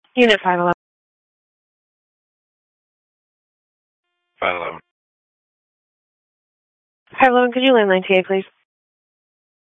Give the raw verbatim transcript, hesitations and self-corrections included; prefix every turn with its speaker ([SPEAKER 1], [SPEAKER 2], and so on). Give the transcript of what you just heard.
[SPEAKER 1] Unit five eleven.
[SPEAKER 2] five eleven.
[SPEAKER 1] five eleven, could you land line T A, please?